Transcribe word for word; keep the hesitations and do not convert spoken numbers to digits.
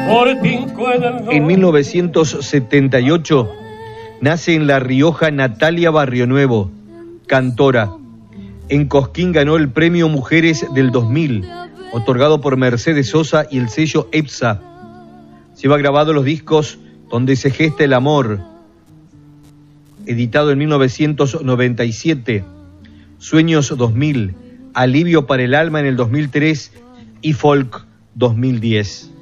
En mil novecientos setenta y ocho nace en La Rioja Natalia Barrionuevo, cantora. En Cosquín ganó el Premio Mujeres del dos mil, otorgado por Mercedes Sosa y el sello EPSA. Lleva grabado los discos Donde se gesta el amor, editado en mil novecientos noventa y siete, Sueños dos mil, Alivio para el alma en el dos mil tres y Folk dos mil diez.